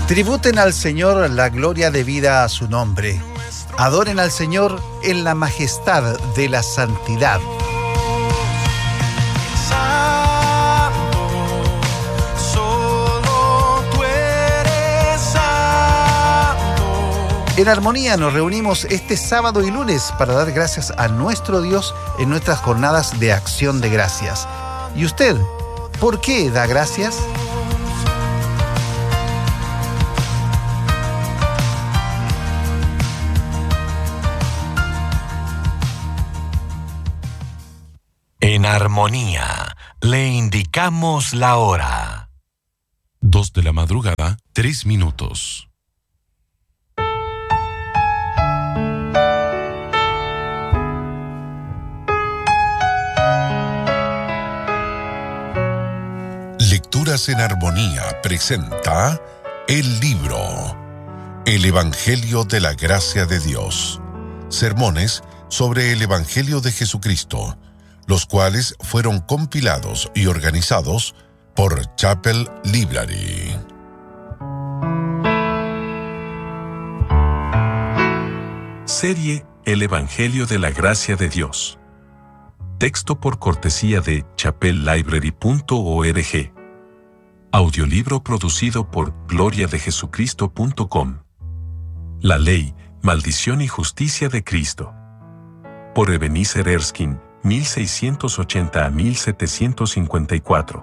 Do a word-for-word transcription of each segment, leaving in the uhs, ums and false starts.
Tributen al Señor la gloria debida a su nombre. Adoren al Señor en la majestad de la santidad. En Armonía nos reunimos este sábado y lunes para dar gracias a nuestro Dios en nuestras jornadas de acción de gracias. ¿Y usted, por qué da gracias? En Armonía le indicamos la hora. Dos de la madrugada, tres minutos. Lecturas en Armonía presenta el libro El Evangelio de la Gracia de Dios. Sermones sobre el Evangelio de Jesucristo, los cuales fueron compilados y organizados por Chapel Library. Serie El Evangelio de la Gracia de Dios. Texto por cortesía de chapel library punto org. Audiolibro producido por gloria de jesucristo punto com. La ley, maldición y justicia de Cristo. Por Ebenezer Erskine, mil seiscientos ochenta a mil setecientos cincuenta y cuatro.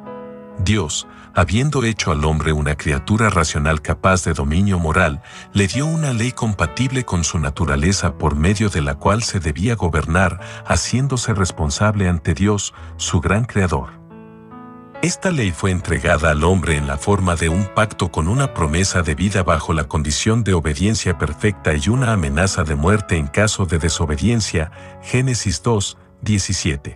Dios, habiendo hecho al hombre una criatura racional capaz de dominio moral, le dio una ley compatible con su naturaleza por medio de la cual se debía gobernar, haciéndose responsable ante Dios, su gran creador. Esta ley fue entregada al hombre en la forma de un pacto con una promesa de vida bajo la condición de obediencia perfecta y una amenaza de muerte en caso de desobediencia, Génesis dos, diecisiete.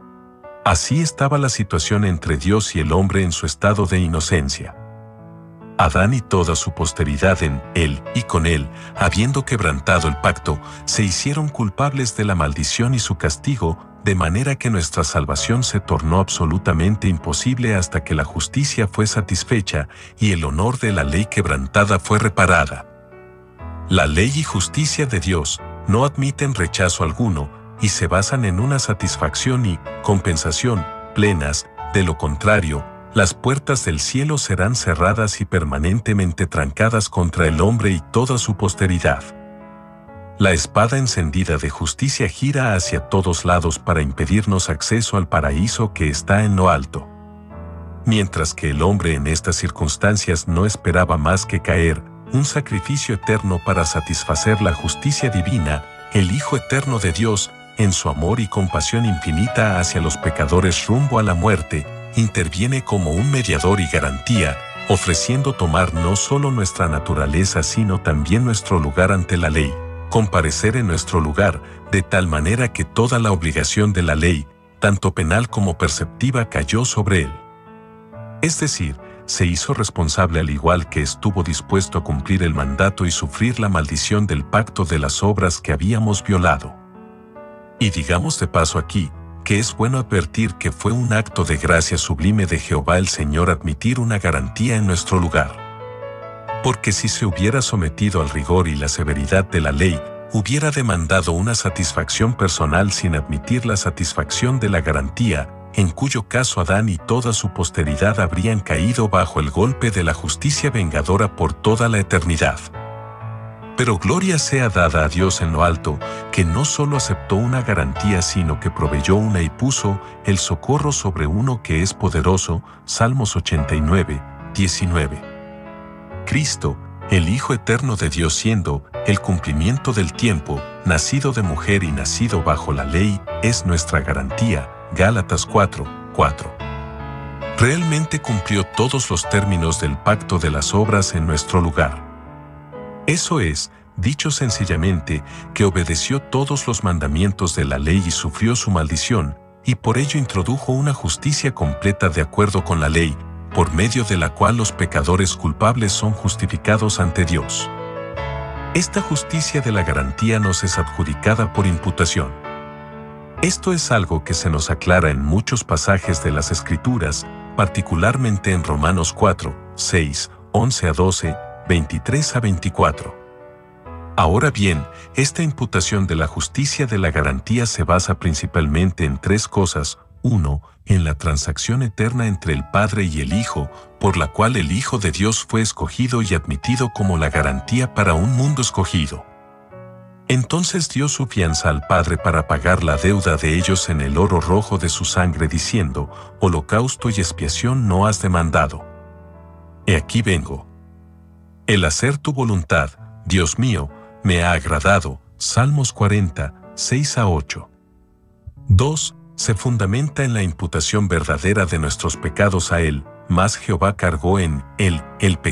Así estaba la situación entre Dios y el hombre en su estado de inocencia. Adán y toda su posteridad en él y con él, habiendo quebrantado el pacto, se hicieron culpables de la maldición y su castigo, de manera que nuestra salvación se tornó absolutamente imposible hasta que la justicia fue satisfecha y el honor de la ley quebrantada fue reparada. La ley y justicia de Dios no admiten rechazo alguno y se basan en una satisfacción y compensación plenas. De lo contrario, las puertas del cielo serán cerradas y permanentemente trancadas contra el hombre y toda su posteridad. La espada encendida de justicia gira hacia todos lados para impedirnos acceso al paraíso que está en lo alto. Mientras que el hombre en estas circunstancias no esperaba más que caer, un sacrificio eterno para satisfacer la justicia divina, el Hijo Eterno de Dios, en su amor y compasión infinita hacia los pecadores rumbo a la muerte, interviene como un mediador y garantía, ofreciendo tomar no solo nuestra naturaleza sino también nuestro lugar ante la ley, comparecer en nuestro lugar, de tal manera que toda la obligación de la ley, tanto penal como perceptiva, cayó sobre él. Es decir, se hizo responsable al igual que estuvo dispuesto a cumplir el mandato y sufrir la maldición del pacto de las obras que habíamos violado. Y digamos de paso aquí, que es bueno advertir que fue un acto de gracia sublime de Jehová el Señor admitir una garantía en nuestro lugar. Porque si se hubiera sometido al rigor y la severidad de la ley, hubiera demandado una satisfacción personal sin admitir la satisfacción de la garantía, en cuyo caso Adán y toda su posteridad habrían caído bajo el golpe de la justicia vengadora por toda la eternidad. Pero gloria sea dada a Dios en lo alto, que no solo aceptó una garantía sino que proveyó una y puso el socorro sobre uno que es poderoso, Salmos ochenta y nueve, diecinueve. Cristo, el Hijo Eterno de Dios siendo el cumplimiento del tiempo, nacido de mujer y nacido bajo la ley, es nuestra garantía, Gálatas cuatro, cuatro. Realmente cumplió todos los términos del pacto de las obras en nuestro lugar. Eso es, dicho sencillamente, que obedeció todos los mandamientos de la ley y sufrió su maldición, y por ello introdujo una justicia completa de acuerdo con la ley, por medio de la cual los pecadores culpables son justificados ante Dios. Esta justicia de la garantía nos es adjudicada por imputación. Esto es algo que se nos aclara en muchos pasajes de las Escrituras, particularmente en Romanos cuatro, seis, once a doce, veintitrés a veinticuatro. Ahora bien, esta imputación de la justicia de la garantía se basa principalmente en tres cosas. uno. En la transacción eterna entre el Padre y el Hijo, por la cual el Hijo de Dios fue escogido y admitido como la garantía para un mundo escogido. Entonces dio su fianza al Padre para pagar la deuda de ellos en el oro rojo de su sangre, diciendo: holocausto y expiación no has demandado. He aquí vengo. El hacer tu voluntad, Dios mío, me ha agradado. Salmos cuarenta, seis a ocho. dos. Se fundamenta en la imputación verdadera de nuestros pecados a Él, mas Jehová cargó en Él el pecado